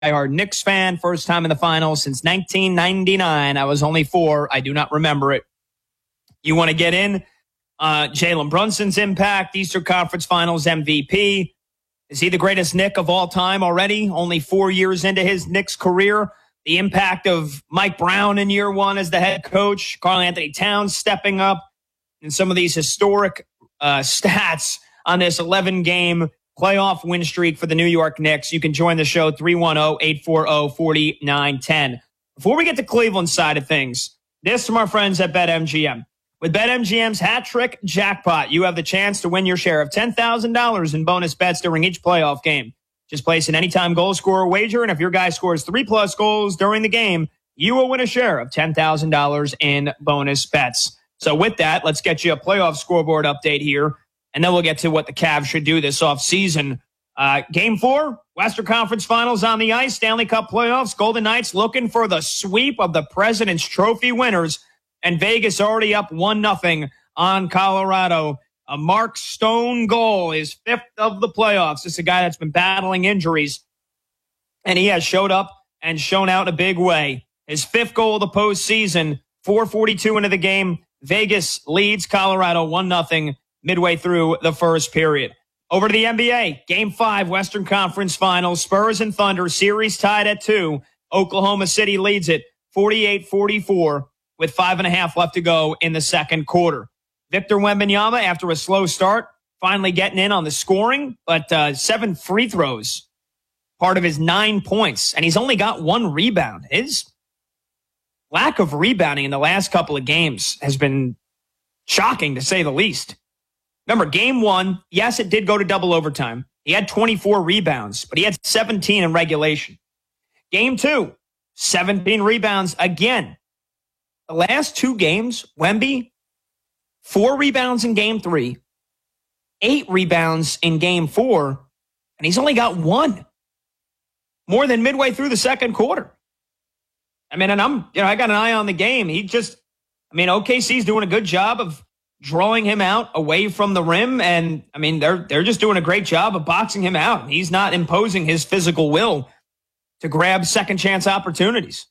diehard Knicks fan. First time in the finals since 1999. I was only 4. I do not remember it. You want to get in? Jalen Brunson's impact, Eastern Conference Finals MVP. Is he the greatest Knick of all time already? Only 4 years into his Knicks career. The impact of Mike Brown in year 1 as the head coach, Karl-Anthony Towns stepping up, and some of these historic stats on this 11-game playoff win streak for the New York Knicks. You can join the show 310-840-4910. Before we get to Cleveland side of things, this from our friends at BetMGM. With BetMGM's Hat Trick Jackpot, you have the chance to win your share of $10,000 in bonus bets during each playoff game. Just place an anytime goal scorer wager, and if your guy scores 3+ goals during the game, you will win a share of $10,000 in bonus bets. So with that, let's get you a playoff scoreboard update here, and then we'll get to what the Cavs should do this offseason. Game 4, Western Conference Finals on the ice, Stanley Cup playoffs, Golden Knights looking for the sweep of the President's Trophy winners, and Vegas already up 1-0 on Colorado. A Mark Stone goal, his 5th of the playoffs. This is a guy that's been battling injuries, and he has showed up and shown out in a big way. His 5th goal of the postseason, 4:42 into the game. Vegas leads Colorado 1-0 midway through the first period. Over to the NBA, Game 5, Western Conference Finals. Spurs and Thunder, series tied at 2. Oklahoma City leads it 48-44 with 5.5 left to go in the second quarter. Victor Wembanyama, after a slow start, finally getting in on the scoring, but 7 free throws, part of his 9 points, and he's only got 1 rebound. His lack of rebounding in the last couple of games has been shocking, to say the least. Remember, Game 1, yes, it did go to double overtime. He had 24 rebounds, but he had 17 in regulation. Game 2, 17 rebounds again. The last 2 games, Wemby, 4 rebounds in Game 3, 8 rebounds in Game 4, and he's only got 1. More than midway through the second quarter. I mean, and I got an eye on the game. OKC's doing a good job of drawing him out away from the rim, and I mean, they're just doing a great job of boxing him out. He's not imposing his physical will to grab second chance opportunities.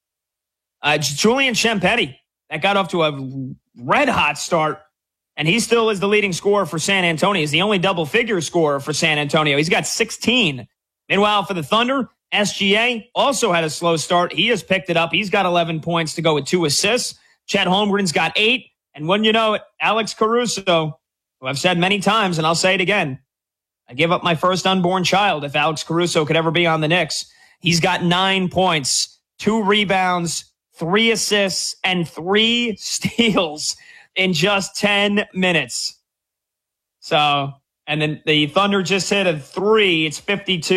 Julian Champetti, that got off to a red-hot start, and he still is the leading scorer for San Antonio. He's the only double-figure scorer for San Antonio. He's got 16. Meanwhile, for the Thunder, SGA also had a slow start. He has picked it up. He's got 11 points to go with 2 assists. Chet Holmgren's got 8. And wouldn't you know it, Alex Caruso, who I've said many times, and I'll say it again, I give up my first unborn child if Alex Caruso could ever be on the Knicks. He's got 9 points, 2 rebounds, 3 assists, and 3 steals in just 10 minutes. So, and then the Thunder just hit a 3. It's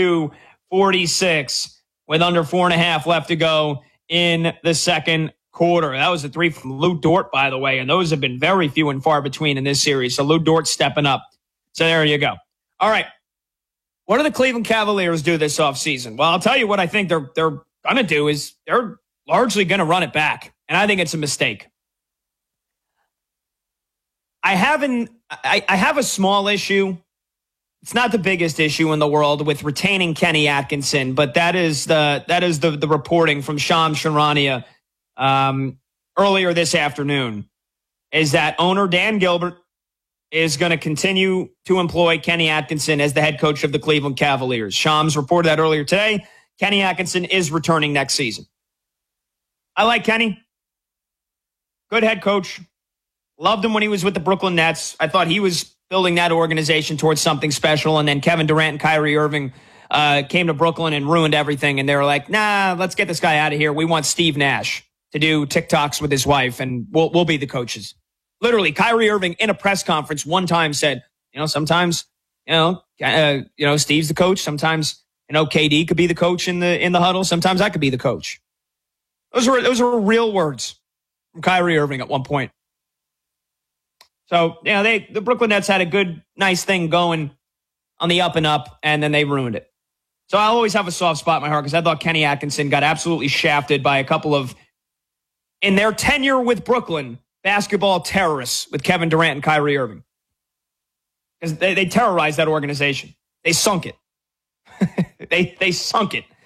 52-46 with under 4.5 left to go in the second quarter. That was a 3 from Lou Dort, by the way, and those have been very few and far between in this series. So Lou Dort stepping up. So there you go. All right. What do the Cleveland Cavaliers do this offseason? Well, I'll tell you what I think they're going to do is they're largely going to run it back, and I think it's a mistake. I have a small issue. It's not the biggest issue in the world with retaining Kenny Atkinson, but that is the reporting from Shams Charania earlier this afternoon, is that owner Dan Gilbert is going to continue to employ Kenny Atkinson as the head coach of the Cleveland Cavaliers. Shams reported that earlier today. Kenny Atkinson is returning next season. I like Kenny. Good head coach. Loved him when he was with the Brooklyn Nets. I thought he was building that organization towards something special, and then Kevin Durant and Kyrie Irving came to Brooklyn and ruined everything, and they were like, nah, let's get this guy out of here. We want Steve Nash to do TikToks with his wife, and we'll be the coaches. Literally, Kyrie Irving in a press conference one time said, sometimes, Steve's the coach. Sometimes, KD could be the coach in the huddle. Sometimes I could be the coach. Those were real words from Kyrie Irving at one point. So, the Brooklyn Nets had a good, nice thing going on the up and up, and then they ruined it. So I'll always have a soft spot in my heart because I thought Kenny Atkinson got absolutely shafted by a couple of, in their tenure with Brooklyn, basketball terrorists with Kevin Durant and Kyrie Irving. Because they terrorized that organization. They sunk it. They sunk it.